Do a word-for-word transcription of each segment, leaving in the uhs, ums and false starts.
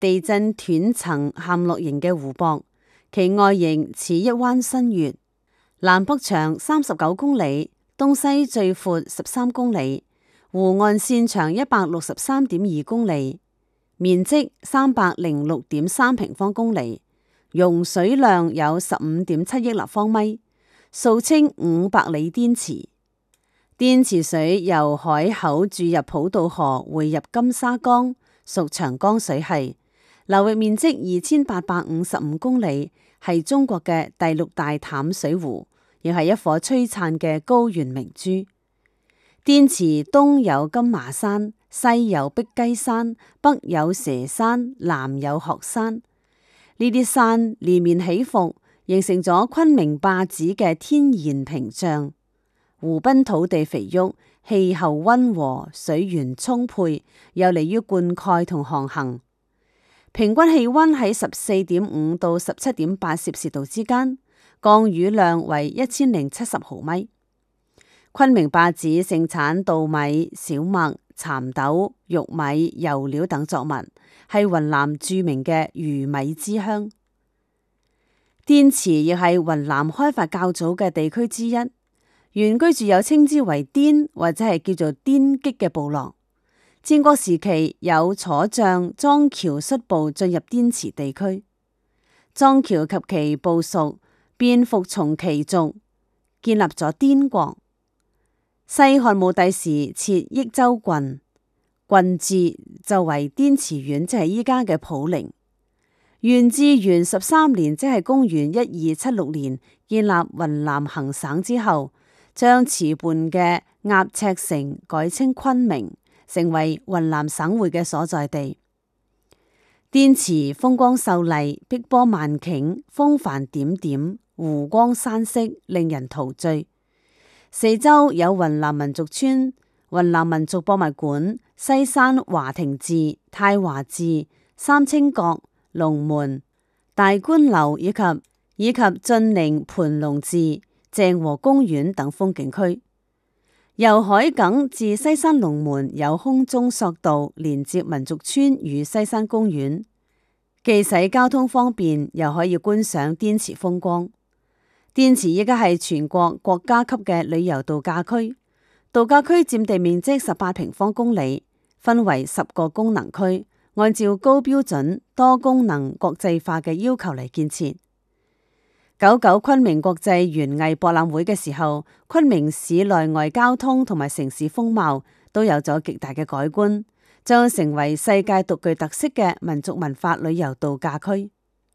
地震斷層陷落型嘅湖泊，其外形似一彎新月。南北長三十九公里，東西最闊十三公里，湖岸線長一百六十三點二公里，面積三百零六點三平方公里，容水量有十五點七億立方米，素稱五百里滇池。滇池水由海口注入普渡河，匯入金沙江，屬長江水系。流域面積二千八百五十五公里，係中國嘅第六大淡水湖，亦係一顆璀璨嘅高原明珠。滇池東有金麻山，西有碧雞山，北有佘山，南有鶴山。呢啲山連綿起伏，形成咗昆明壩址嘅天然屏障。湖濱土地肥沃，氣候溫和，水源充沛，有利於灌溉同航行。平均氣溫喺十四點五到十七點八攝氏度之間，降雨量為一千零七十毫米。昆明壩址盛產稻米、小麥、蠶豆、玉米、油料等作物，係雲南著名嘅魚米之鄉。滇池亦係雲南開發較早嘅地區之一，原居住有稱之為滇或者係叫做滇擊嘅部落。戰國時期有楚將莊喬率部進入滇池地區，莊喬及其部屬便服從其族，建立咗滇國。西漢武帝時設益州郡，郡治就為滇池縣，即係依家嘅普寧。元至元十三年，即係公元一二七六年，建立雲南行省之後，將池畔嘅鴨赤城改稱昆明，成為雲南省會嘅所在地。滇池風光秀麗，碧波萬頃，風帆點點，湖光山色，令人陶醉。四周有雲南民族村、雲南民族博物館、西山華亭寺、太華寺、三清閣、龍門、大觀樓以及以及晉寧盤龍寺、鄭和公園等風景區。由海埂至西山龍門有空中索道連接民族村與西山公園，既使交通方便，又可以觀賞滇池風光。滇池依家係全國國家級嘅旅遊度假區，度假區佔地面積十八平方公里，分為十個功能區，按照高標準、多功能、國際化嘅要求嚟建設。九九昆明國際園藝博覽會嘅時候，昆明市內外交通同埋城市風貌都有咗極大嘅改觀，將成為世界獨具特色嘅民族文化旅遊度假區。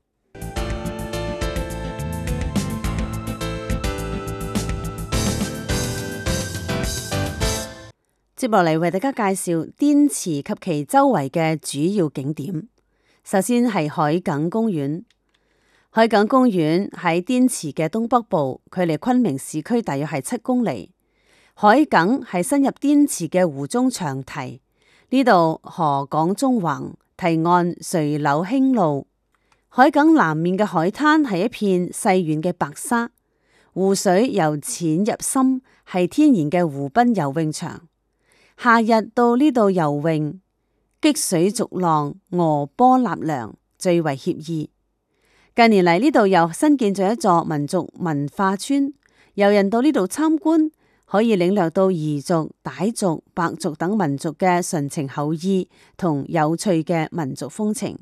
接落嚟為大家介紹滇池及其周圍嘅主要景點。首先係海埂公園。海埂公園喺滇池嘅東北部，距離昆明市區大約係七公里。海埂係伸入滇池嘅湖中長堤，呢度河港縱橫，堤岸垂柳輕露。海埂南面嘅海灘係一片細軟嘅白沙，湖水由淺入深，係天然嘅湖濱游泳場。夏日到呢度游泳，擊水逐浪，鵝波納涼，最為愜意。近年嚟呢度又新建咗一座民族文化村，遊人到呢度參觀，可以領略到彝族、傣族、白族等民族嘅純情厚意同有趣嘅民族風情。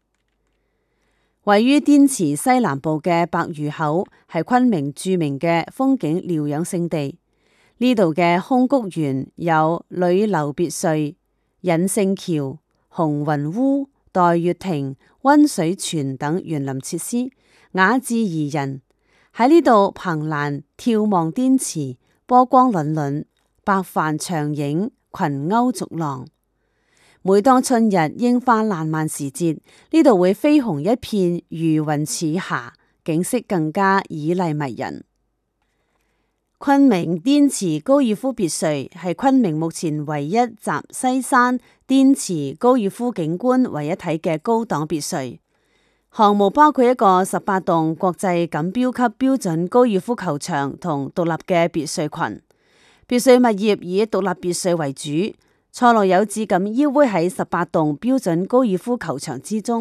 位於滇池西南部嘅白魚口係昆明著名嘅風景療養勝地。呢度嘅空谷園有呂樓別墅、引勝橋、紅雲屋、岱月亭、溫水泉等園林設施，雅致宜人。喺呢度憑欄眺望滇池，波光粼粼，白帆長影，群鷗逐浪。每當春日櫻花爛漫時節，呢度會飛紅一片，如雲似霞，景色更加綺麗迷人。昆明滇池高爾夫別墅係昆明目前唯一集西山、滇池高爾夫景觀為一體嘅高檔別墅。項目包括一個十八棟國際錦標級標準高爾夫球場同獨立嘅別墅群。別墅物業以獨立別墅為主，錯落有致咁依偎喺十八棟標準高爾夫球場之中。